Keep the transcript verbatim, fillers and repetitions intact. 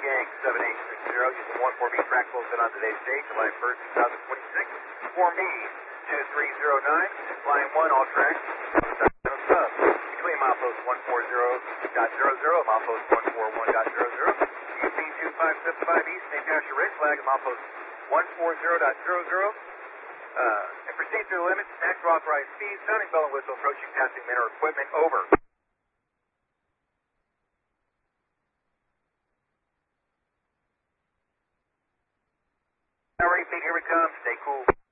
Yang seven eight six zero, using one four B track closing on today's date, July first, two thousand twenty-six. four B two three zero nine, line one, all tracks, sub, between milepost one forty dot zero zero and milepost one forty-one dot zero zero. U P two five seven five East, Natasha Red flag at milepost one forty dot zero zero. Uh, and proceed through the limits, natural authorized speed, sounding bell and whistle, approaching passing men or equipment, over. Now repeat, here we come, stay cool.